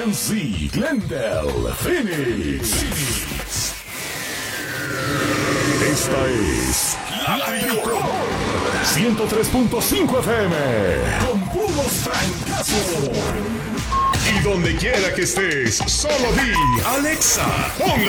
Yancey, Glendale, Phoenix. Esta es la mejor 103.5 FM con puros francazos. Y donde quiera que estés, solo di Alexa, ponle